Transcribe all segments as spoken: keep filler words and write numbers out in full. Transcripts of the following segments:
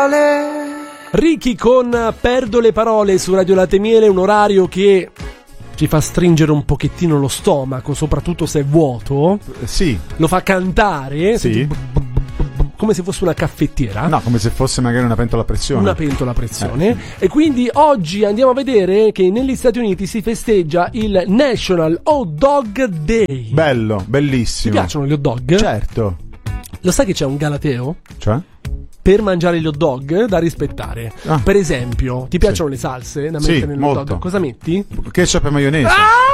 Ricky con Perdo le parole su Radio Latte Miele, un orario che ci fa stringere un pochettino lo stomaco, soprattutto se è vuoto. Sì. Lo fa cantare. Sì. Come se fosse una caffettiera. No, come se fosse magari una pentola a pressione. Una pentola a pressione. Eh. E quindi oggi andiamo a vedere che negli Stati Uniti si festeggia il National Hot Dog Day. Bello, bellissimo. Ti piacciono gli hot dog? Certo. Lo sai che c'è un galateo? Cioè? Per mangiare gli hot dog da rispettare. Ah. Per esempio, ti piacciono Sì. le salse da Sì, mettere nel hot molto. dog? Cosa metti? Ketchup e maionese. Ah!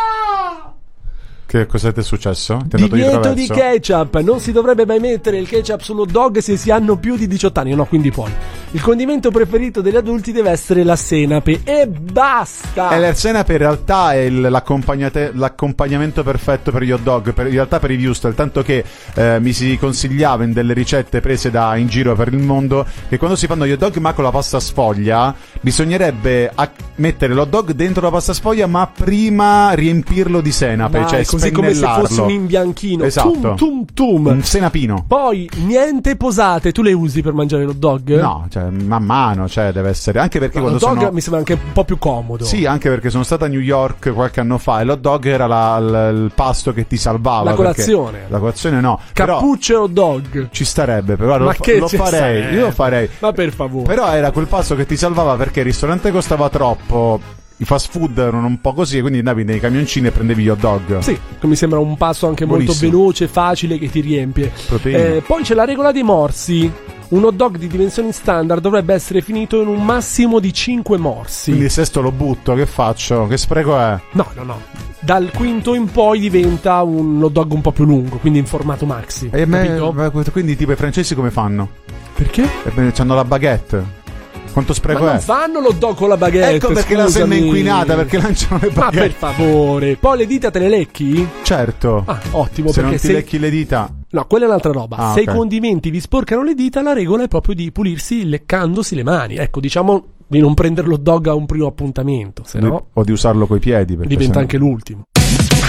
Che cosa è successo? Ti è andato di Divieto di traverso? ketchup. Non si dovrebbe mai mettere il ketchup sullo dog se si hanno più di diciotto anni. No, quindi poi il condimento preferito degli adulti deve essere la senape. E basta. E la senape in realtà è il- l'accompagnate- l'accompagnamento perfetto per gli hot dog, per, in realtà per i wurstel, tanto che eh, mi si consigliava in delle ricette prese da in giro per il mondo che quando si fanno gli hot dog ma con la pasta sfoglia bisognerebbe a- mettere l'hot dog dentro la pasta sfoglia ma prima riempirlo di senape. Dai, cioè così come se spennellarlo. fosse un imbianchino. Esatto. Tum tum tum. Un senapino. Poi niente posate. Tu le usi per mangiare l'hot dog? No, cioè man mano, cioè deve essere anche perché No, quando l'hot dog sono mi sembra anche un po' più comodo. Sì, anche perché sono stato a New York qualche anno fa e l'hot dog era la- l- il pasto che ti salvava. La perché- colazione. La colazione no. Però Cappuccio e hot dog. ci starebbe, però Ma lo, che lo ci farei. sarebbe? Io lo farei. Ma per favore. Però era quel pasto che ti salvava perché il ristorante costava troppo. I fast food erano un po' così e quindi andavi nei camioncini e prendevi gli hot dog. Sì, che mi sembra un passo anche Buonissimo. molto veloce, facile, che ti riempie. Proteine. Eh, poi c'è la regola dei morsi. Un hot dog di dimensioni standard dovrebbe essere finito in un massimo di cinque morsi. Quindi se sto lo butto, che faccio? Che spreco è? No, no, no. Dal quinto in poi diventa un hot dog un po' più lungo, quindi in formato maxi. E me- capito? ma- quindi tipo i francesi come fanno? Perché? E hanno la baguette. Quanto spreco Ma è? non fanno l'hot dog con la baguette. Ecco perché la scusami. senna è inquinata, perché lanciano le Ma per baguette. favore. Poi le dita te le lecchi? Certo. Ah, ottimo, Se non perché ti se... lecchi le dita. No, quella è un'altra roba. Ah, Se ok. i condimenti vi sporcano le dita, la regola è proprio di pulirsi leccandosi le mani. Ecco, diciamo di non prendere l'hot dog a un primo appuntamento, se no O di usarlo coi piedi. perché diventa sennò- anche l'ultimo.